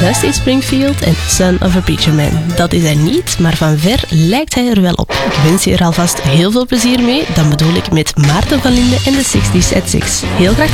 Dusty Springfield en Son of a Preacher Man. Dat is hij niet, maar van ver lijkt hij er wel op. Ik wens je er alvast heel veel plezier mee. Dan bedoel ik met Maarten van Linden en de 60s at 6. Heel graag tot